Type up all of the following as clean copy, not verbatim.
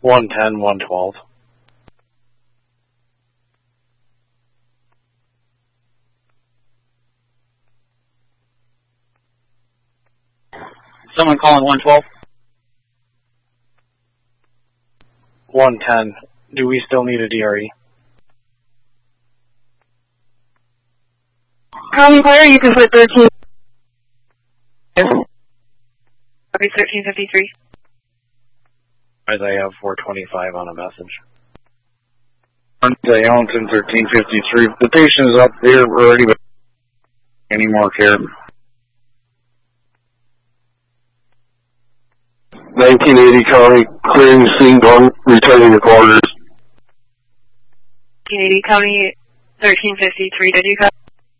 110, 112. Someone calling 112? 110. Do we still need a DRE? County Fire, you can put 13. Copy 1353. As I have 425 on a message. Allenton 1353. The patient is up there already, but any more care? 1980 County, clearing scene, going, returning to quarters. 1980 County 1353. Did you copy?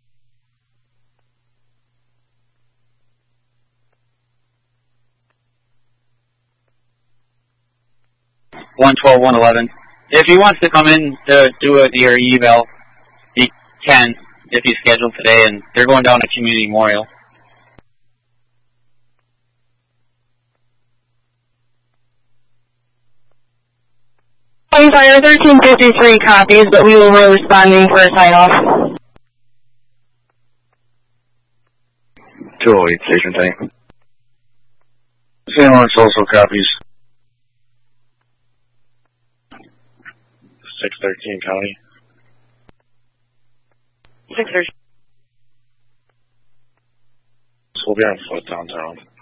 $112-$111. If he wants to come in to do a DRE eval, he can, if he's scheduled today, and they're going down to Community Memorial. County Fire 1353 copies, but we will be responding for a sign-off. 208 Station Tank. St. Lawrence also copies. 613 County. 613. We'll be on foot downtown.